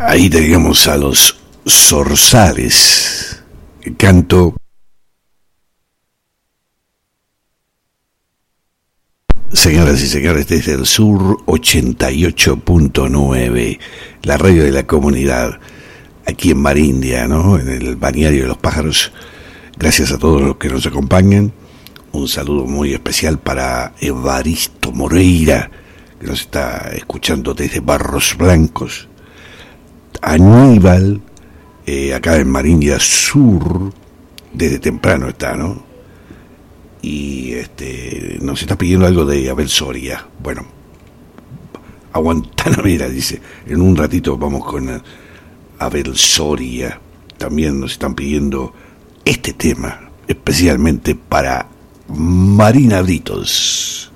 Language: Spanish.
Ahí teníamos a los Zorzales, canto. Señoras y señores, desde el sur 88.9, la radio de la comunidad, aquí en Marindia, ¿no? En el balneario de los pájaros. Gracias a todos los que nos acompañan. Un saludo muy especial para Evaristo Moreira, que nos está escuchando desde Barros Blancos. Aníbal, acá en Marindia Sur, desde temprano está, ¿no? Y nos está pidiendo algo de Abel Soria. Bueno, Guantanamera, dice. En un ratito vamos con Abel Soria. También nos están pidiendo este tema, especialmente para Marina Britos.